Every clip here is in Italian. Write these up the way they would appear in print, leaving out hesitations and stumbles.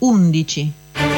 11.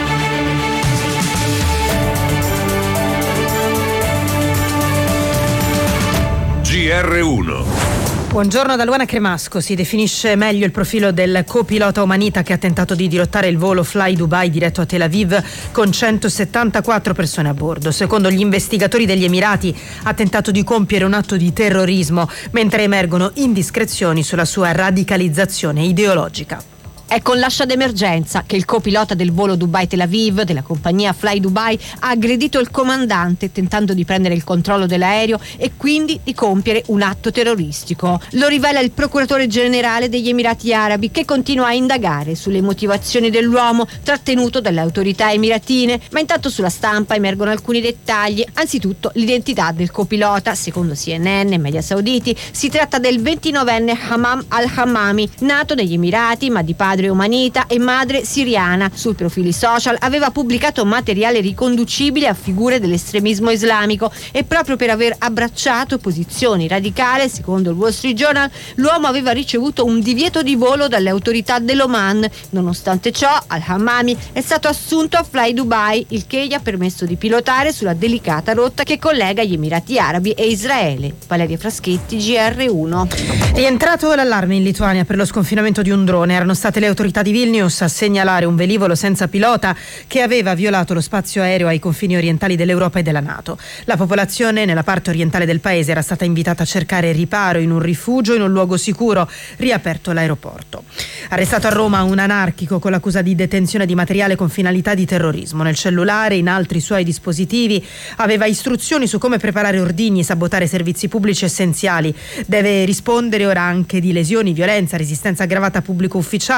GR1. Buongiorno da Luana Cremasco. Si definisce meglio il profilo del copilota omanita che ha tentato di dirottare il volo Fly Dubai diretto a Tel Aviv con 174 persone a bordo. Secondo gli investigatori degli Emirati ha tentato di compiere un atto di terrorismo, mentre emergono indiscrezioni sulla sua radicalizzazione ideologica. È con l'ascia d'emergenza che il copilota del volo Dubai-Tel Aviv della compagnia Fly Dubai ha aggredito il comandante tentando di prendere il controllo dell'aereo e quindi di compiere un atto terroristico. Lo rivela il procuratore generale degli Emirati Arabi, che continua a indagare sulle motivazioni dell'uomo trattenuto dalle autorità emiratine, ma intanto sulla stampa emergono alcuni dettagli. Anzitutto l'identità del copilota. Secondo CNN e media sauditi si tratta del 29enne Hammam al-Hammami, nato negli Emirati ma di padre omanita e madre siriana. Sui profili social aveva pubblicato materiale riconducibile a figure dell'estremismo islamico e proprio per aver abbracciato posizioni radicali, secondo il Wall Street Journal, l'uomo aveva ricevuto un divieto di volo dalle autorità dell'Oman. Nonostante ciò, al-Hammami è stato assunto a Fly Dubai, il che gli ha permesso di pilotare sulla delicata rotta che collega gli Emirati Arabi e Israele. Valeria Fraschetti, GR1. Rientrato l'allarme in Lituania per lo sconfinamento di un drone. Erano state le autorità di Vilnius a segnalare un velivolo senza pilota che aveva violato lo spazio aereo ai confini orientali dell'Europa e della NATO. La popolazione nella parte orientale del paese era stata invitata a cercare riparo in un rifugio in un luogo sicuro, riaperto l'aeroporto. Arrestato a Roma un anarchico con l'accusa di detenzione di materiale con finalità di terrorismo. Nel cellulare e in altri suoi dispositivi aveva istruzioni su come preparare ordigni e sabotare servizi pubblici essenziali. Deve rispondere ora anche di lesioni, violenza, resistenza aggravata a pubblico ufficiale,